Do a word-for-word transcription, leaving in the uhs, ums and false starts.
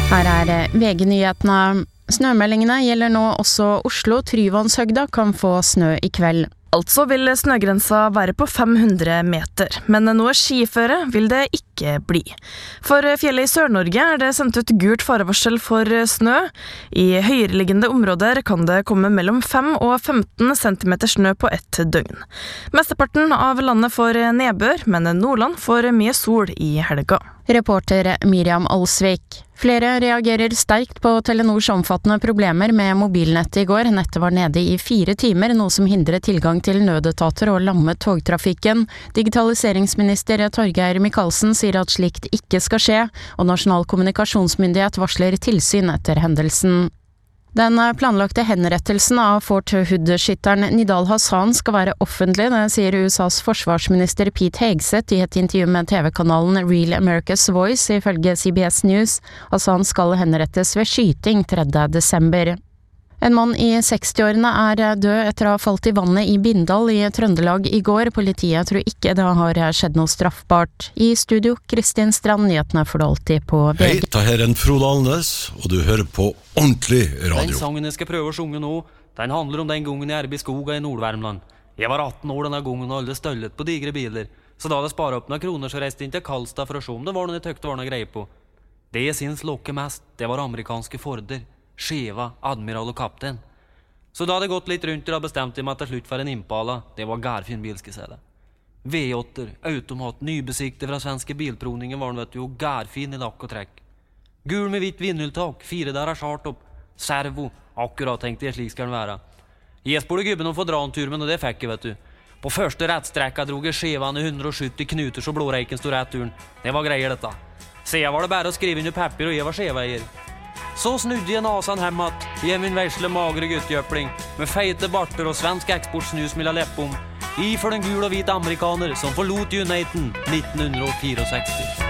Her er V G-nyhetene. Snømeldingene gjelder nå også Oslo. Tryvannshøgda kan få snø i kveld. Altså vil snøgrensa være på fem hundre meter, men noe skiføre vil det ikke bli. For fjellet i Sør-Norge er det sendt ut gult farevarsel for snø. I høyereliggende områder kan det komme mellom fem og femten centimeter snø på ett døgn. Mesteparten av landet får nedbør, men Nordland får mye sol i helga. Reporter Miriam Alsvik. Flere reagerer sterkt på Telenors omfattende problemer med mobilnettet i går. Nettet var nede i fire timer, noe som hindrer tilgang til nødetater og lammet togtrafikken. Digitaliseringsminister Torgeir Micaelsen sier at slikt ikke skal skje, og Nasjonal kommunikasjonsmyndighet varsler tilsyn etter hendelsen. Den planlagte henrettelsen av Fort Hood-skytteren Nidal Hasan skal være offentlig, det sier U S A's forsvarsminister Pete Hegseth i et intervju med T V-kanalen Real America's Voice, ifølge C B S News. Hasan skal henrettes ved skyting tredje desember. En mann i sekstiårene er død etter å ha falt i vannet i Bindal i Trøndelag i går. Politiet tror ikke det har skjedd noe straffbart. I studio, Kristin Strand, nyhetene får du alltid på V G. Hei, det her er en Frode Alnes, og du hører på ordentlig radio. Den sangen jeg skal prøve å synge nå, den handler om den gangen jeg er i skoga i Nord-Värmland. Jeg var atten år denne gangen og alle støllet på digre biler. Så da hadde jeg sparet opp noen kroner, så reiste inn til Karlstad for å se om det var noe jeg tøkte var noe greie på. Det jeg syns lokke mest, det var amerikanske Forder. Skeva, admiral og kapten. Så da hadde jeg gått litt rundt og bestemte meg til slutt for en Impala. Det var gærfin bil, skal jeg si det. V åtte, automat, nybesikte fra svenske bilprovningen var den, vet du, og gærfin i lakk og trekk. Gul med hvitt vindhjultak, fire der er skjart opp. Servo, akkurat tenkte jeg slik skal den være. Jeg spurte gubben om å få dra en tur, men det fikk jeg, vet du. På første rettstrekka drog jeg skjevane hundre og sjutti knuter så blåreiken stod rett turen. Det var greier dette. Så jeg var det bare å skrive under papir, og jeg var skjeveier. Så snudde jeg nasan hemmat i min versle magre guttjøpling med feite barter og svensk eksportsnus milla leppom i for den gul og hvit amerikaner som forlot Uniten nitten sekstifire.